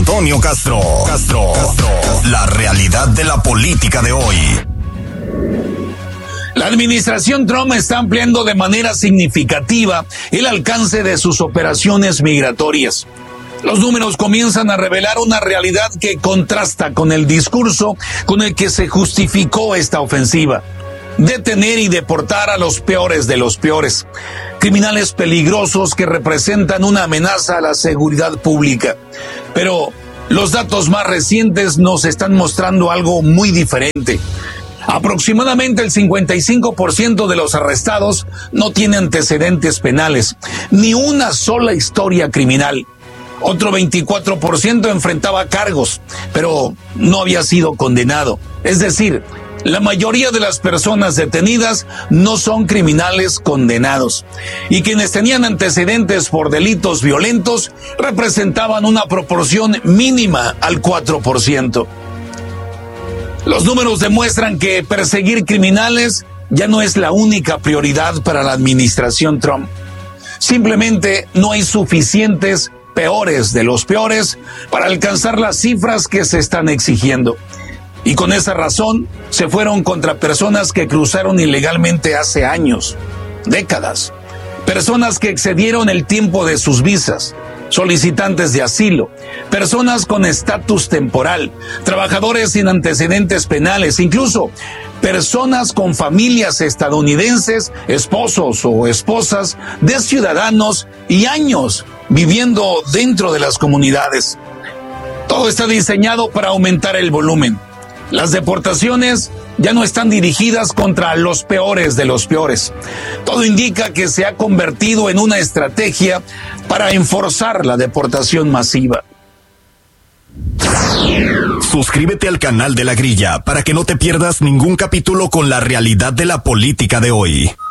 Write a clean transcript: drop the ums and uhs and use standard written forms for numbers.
Antonio Castro. La realidad de la política de hoy. La administración Trump está ampliando de manera significativa el alcance de sus operaciones migratorias. Los números comienzan a revelar una realidad que contrasta con el discurso con el que se justificó esta ofensiva. Detener y deportar a los peores de los peores. Criminales peligrosos que representan una amenaza a la seguridad pública. Pero los datos más recientes nos están mostrando algo muy diferente. Aproximadamente el 55% de los arrestados no tiene antecedentes penales, ni una sola historia criminal. Otro 24% enfrentaba cargos, pero no había sido condenado. Es decir, la mayoría de las personas detenidas no son criminales condenados. Y quienes tenían antecedentes por delitos violentos representaban una proporción mínima al 4%. Los números demuestran que perseguir criminales ya no es la única prioridad para la administración Trump. Simplemente no hay suficientes peores de los peores para alcanzar las cifras que se están exigiendo. Y con esa razón se fueron contra personas que cruzaron ilegalmente hace años, décadas. Personas que excedieron el tiempo de sus visas, solicitantes de asilo, personas con estatus temporal, trabajadores sin antecedentes penales, incluso personas con familias estadounidenses, esposos o esposas de ciudadanos y años viviendo dentro de las comunidades. Todo está diseñado para aumentar el volumen. Las deportaciones ya no están dirigidas contra los peores de los peores. Todo indica que se ha convertido en una estrategia para enforzar la deportación masiva. Suscríbete al canal de La Grilla para que no te pierdas ningún capítulo con la realidad de la política de hoy.